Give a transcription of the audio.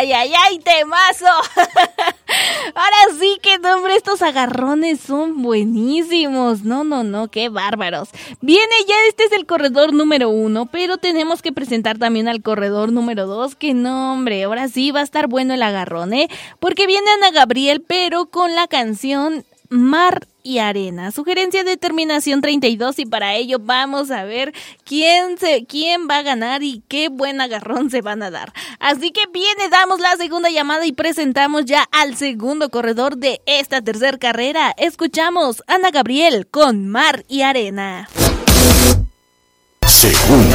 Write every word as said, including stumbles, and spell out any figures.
ay, ay, ay, temazo. Ahora sí que, no, hombre, estos agarrones son buenísimos. No, no, no, qué bárbaros. Viene ya, este es el corredor número uno, pero tenemos que presentar también al corredor número dos, que no, hombre, ahora sí va a estar bueno el agarrón, ¿eh? Porque viene Ana Gabriel, pero con la canción Mar y Arena. Sugerencia de terminación treinta y dos, y para ello vamos a ver quién se quién va a ganar y qué buen agarrón se van a dar. Así que viene, damos la segunda llamada y presentamos ya al segundo corredor de esta tercera carrera. Escuchamos Ana Gabriel con Mar y Arena. Segunda